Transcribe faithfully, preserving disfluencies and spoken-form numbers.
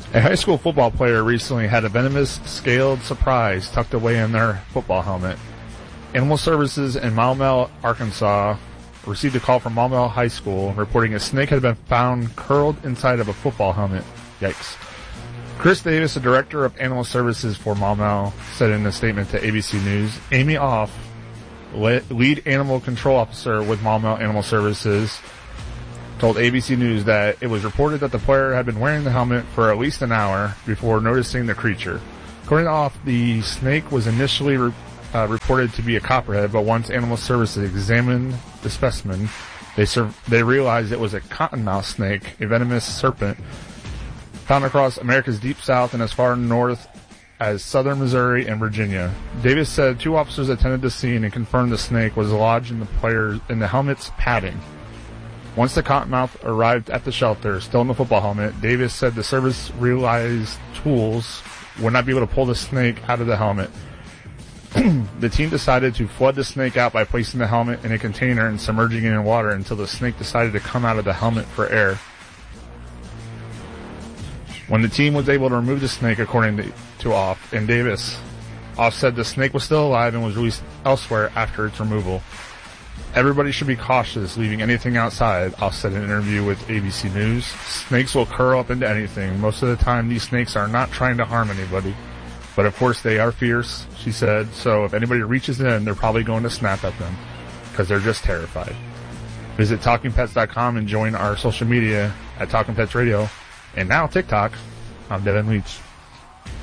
A high school football player recently had a venomous scaled surprise tucked away in their football helmet. Animal Services in Maumelle, Arkansas received a call from Maumelle High School reporting a snake had been found curled inside of a football helmet. Yikes. Chris Davis, the director of Animal Services for Maumelle, said in a statement to A B C News, Amy Off, lead animal control officer with Maumelle Animal Services, told A B C News that it was reported that the player had been wearing the helmet for at least an hour before noticing the creature. According to Off, the snake was initially re- uh, reported to be a copperhead, but once Animal Services examined the specimen, they sur- they realized it was a cottonmouth snake, a venomous serpent found across America's deep south and as far north as southern Missouri and Virginia. Davis said two officers attended the scene and confirmed the snake was lodged in the player's in the helmet's padding. Once the cottonmouth arrived at the shelter, still in the football helmet, Davis said the service realized tools would not be able to pull the snake out of the helmet. The team decided to flood the snake out by placing the helmet in a container and submerging it in water until the snake decided to come out of the helmet for air. When the team was able to remove the snake, according to, to Off and Davis, Off said the snake was still alive and was released elsewhere after its removal. Everybody should be cautious leaving anything outside, Off said in an interview with A B C News. Snakes will curl up into anything. Most of the time, these snakes are not trying to harm anybody. But of course, they are fierce, she said, so if anybody reaches in, they're probably going to snap at them, because they're just terrified. Visit talking pets dot com and join our social media at Talking Pets Radio. And now TikTok. I'm Devin Leach.